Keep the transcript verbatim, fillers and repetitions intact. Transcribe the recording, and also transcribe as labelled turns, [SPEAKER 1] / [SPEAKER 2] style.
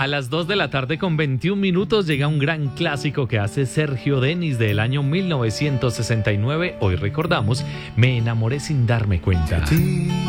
[SPEAKER 1] A las dos de la tarde con veintiún minutos llega un gran clásico que hace Sergio Denis del año mil novecientos sesenta y nueve. Hoy recordamos Me enamoré sin darme cuenta.